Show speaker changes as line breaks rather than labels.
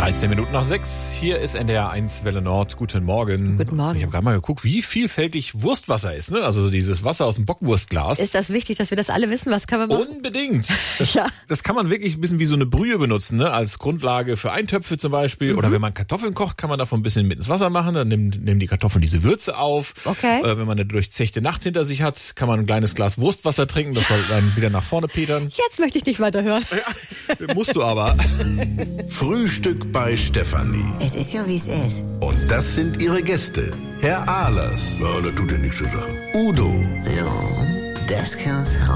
13:06. Hier ist NDR 1 Welle Nord. Guten Morgen.
Guten Morgen.
Ich habe gerade mal geguckt, wie vielfältig Wurstwasser ist, ne? Also dieses Wasser aus dem Bockwurstglas.
Ist das wichtig, dass wir das alle wissen? Was können wir machen?
Unbedingt.
Ja.
Das kann man wirklich ein bisschen wie so eine Brühe benutzen, ne? Als Grundlage für Eintöpfe zum Beispiel. Oder wenn man Kartoffeln kocht, kann man davon ein bisschen mit ins Wasser machen. Dann nehmen die Kartoffeln diese Würze auf.
Okay.
Wenn man eine durchzechte Nacht hinter sich hat, kann man ein kleines Glas Wurstwasser trinken. Das soll dann wieder nach vorne petern.
Jetzt möchte ich nicht weiterhören.
Ja, musst du aber.
Frühstück bei Stefanie.
Es ist ja, wie es ist.
Und das sind ihre Gäste. Herr Ahlers.
Ja, das tut ja nichts zu sagen.
Udo.
Ja, das kann's haben.